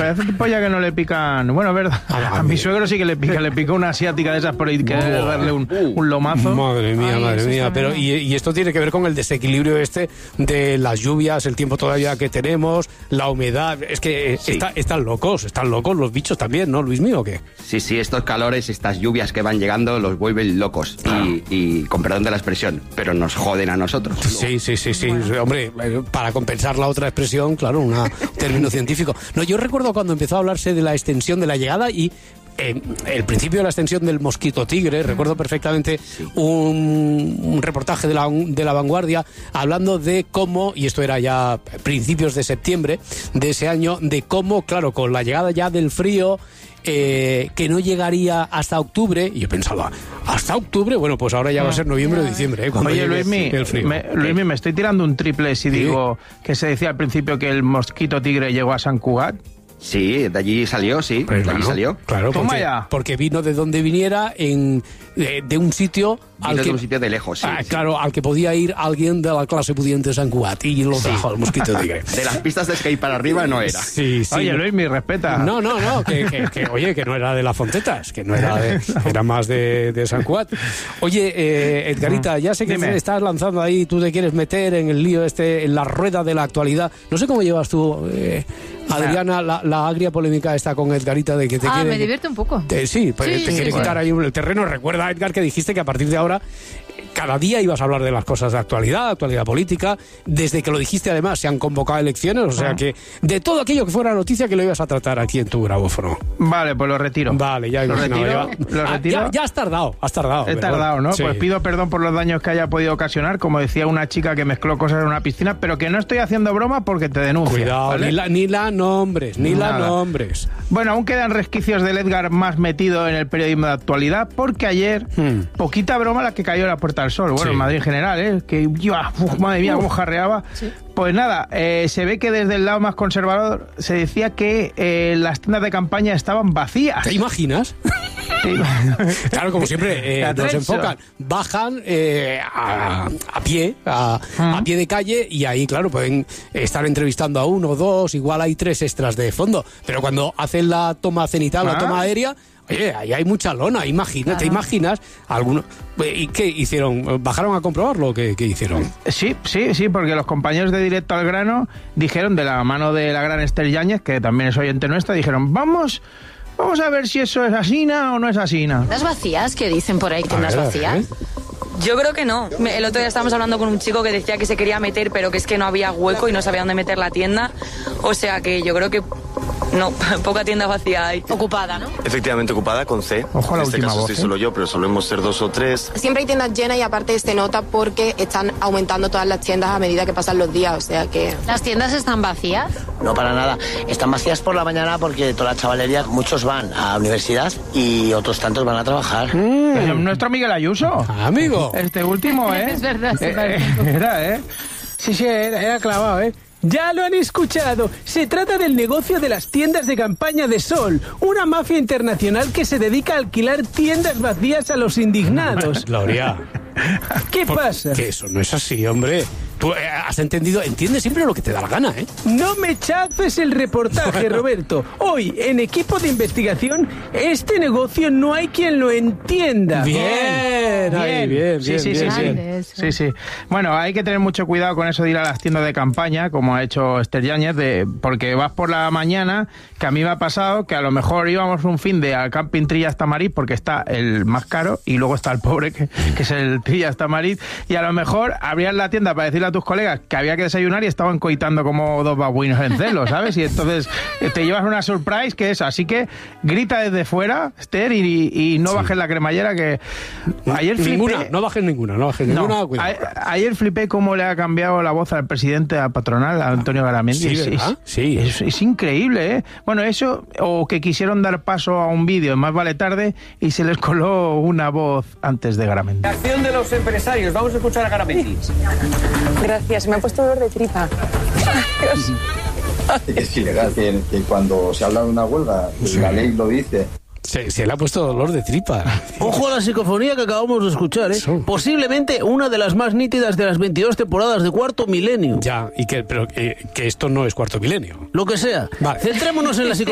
pero hace tiempo ya que no le pican... Bueno, es verdad, a mi suegro sí que le pica una asiática de esas por ahí que darle un lomazo. Madre mía. Pero y esto tiene que ver con el desequilibrio de las lluvias, el tiempo todavía que tenemos, la humedad. Es que están locos los bichos también, ¿no, Luis mío, o qué? Sí, estos calores, estas lluvias que van llegando los vuelven locos. Y con perdón de la expresión, pero nos joden a nosotros. Sí. Bueno. Hombre, para compensar la otra expresión, claro, un término científico. No, yo recuerdo cuando empezó a hablarse de la extensión de la llegada y el principio de la extensión del mosquito tigre, recuerdo perfectamente un reportaje de la Vanguardia hablando de cómo, y esto era ya principios de septiembre de ese año, de cómo, claro, con la llegada ya del frío, que no llegaría hasta octubre, y yo pensaba, ¿hasta octubre? Bueno, pues ahora ya va a ser noviembre o diciembre. Oye, Luismi, me estoy tirando un triple si digo que se decía al principio que el mosquito tigre llegó a San Cugat. Sí, de allí salió, sí. Pues de allí salió. Claro, porque vino de donde viniera de un sitio... de un sitio de lejos, sí. Claro, al que podía ir alguien de la clase pudiente de San Cugat y lo trajo al mosquito tigre. De las pistas de skate para arriba no era. Sí. Oye, Luis, mi respeta. No, que no era de las Fontetas, que no era era más de San Cugat. Oye, Edgarita, ya sé que te estás lanzando ahí, tú te quieres meter en el lío en la rueda de la actualidad. No sé cómo llevas tú, Adriana, la agria polémica esta con Edgarita de que te quiere... me divierte un poco. Te quiere quitar ahí el terreno. Recuerda, Edgar, que dijiste que a partir de ahora cada día ibas a hablar de las cosas de actualidad política. Desde que lo dijiste, además, se han convocado elecciones, o sea que de todo aquello que fuera noticia que lo ibas a tratar aquí en tu grabófono. Vale, pues lo retiro. Vale, ya lo retiro. Ya has tardado. He tardado, ¿no? Sí. Pues pido perdón por los daños que haya podido ocasionar, como decía una chica que mezcló cosas en una piscina, pero que no estoy haciendo broma porque te denuncio. Cuidado, ¿vale? ni la nombres. Bueno, aún quedan resquicios del Edgar más metido en el periodismo de actualidad, porque ayer, poquita broma la que cayó a la Puerta del Sol. Bueno, en Madrid en general, que madre mía, cómo jarreaba. Sí. Pues nada, se ve que desde el lado más conservador se decía que las tiendas de campaña estaban vacías. ¿Te imaginas? Claro, como siempre nos enfocan, bajan a pie de calle, y ahí, claro, pueden estar entrevistando a uno, dos, igual hay 3 extras de fondo, pero cuando hacen la toma cenital, la toma aérea, oye, ahí hay mucha lona, ¿te imaginas? ¿Y qué hicieron? ¿Bajaron a comprobarlo? ¿Qué hicieron? Sí, porque los compañeros de Directo al Grano dijeron, de la mano de la gran Esther Yáñez, que también es oyente nuestra, dijeron, vamos a ver si eso es asina o no es asina. ¿Tiendas vacías? ¿Qué dicen por ahí? ¿Tiendas vacías? Yo creo que no. El otro día estábamos hablando con un chico que decía que se quería meter, pero que es que no había hueco y no sabía dónde meter la tienda. O sea que yo creo que no, poca tienda vacía hay. Ocupada, ¿no? Efectivamente ocupada, con C. Ojo a la en este última caso voz, estoy solo yo, pero solemos ser 2 o 3. Siempre hay tiendas llenas y aparte se nota porque están aumentando todas las tiendas a medida que pasan los días, o sea que... ¿Las tiendas están vacías? No, para nada. Están vacías por la mañana porque toda la chavalería, muchos van a la universidad y otros tantos van a trabajar. Nuestro Miguel Ayuso. Amigo. Este último, Es verdad. Era, Sí, era clavado, Ya lo han escuchado. Se trata del negocio de las tiendas de campaña de Sol, una mafia internacional que se dedica a alquilar tiendas vacías a los indignados. Gloria. ¿Qué pasa? Que eso no es así, hombre. Tú has entendido, entiendes siempre lo que te da la gana, ¿eh? No me chafes el reportaje, Roberto. Hoy, en Equipo de Investigación, este negocio no hay quien lo entienda. Bien. Sí. Bueno, hay que tener mucho cuidado con eso de ir a las tiendas de campaña, como ha hecho Esther Yáñez, porque vas por la mañana, que a mí me ha pasado que a lo mejor íbamos un fin de al camping Trillas Tamariz, porque está el más caro, y luego está el pobre, que es el Trillas Tamariz, y a lo mejor abrías la tienda para decirle a tus colegas que había que desayunar y estaban coitando como 2 babuinos en celo, ¿sabes? Y entonces te llevas una surprise que es, así que grita desde fuera, Esther, y no bajes la cremallera, que ayer flipé. No bajes ninguna, cuidado. Ayer flipé cómo le ha cambiado la voz al presidente de la patronal, a Antonio Garamendi. Sí, es increíble, ¿eh? Bueno, eso, o que quisieron dar paso a un vídeo, Más vale tarde, y se les coló una voz antes de Garamendi. La acción de los empresarios, vamos a escuchar a Garamendi. Gracias, me ha puesto dolor de tripa. Es ilegal que cuando se habla de una huelga, la ley lo dice. Se le ha puesto dolor de tripa. Ojo a la psicofonía que acabamos de escuchar, ¿eh? Posiblemente una de las más nítidas de las 22 temporadas de Cuarto Milenio. Ya, pero que esto no es Cuarto Milenio. Lo que sea. Vale. Centrémonos en la psicofonía.